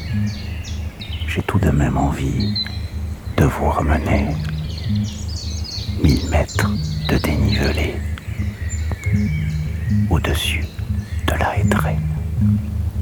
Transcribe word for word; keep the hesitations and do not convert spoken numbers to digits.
j'ai tout de même envie de vous ramener mille mètres de dénivelé au-dessus de la Hétraine.